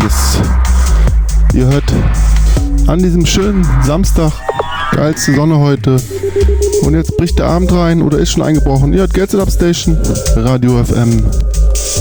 Erstes. Ihr hört an diesem schönen Samstag, geilste Sonne heute. Und jetzt bricht der Abend rein oder ist schon eingebrochen. Ihr hört Gets It Up Station, Radio FM.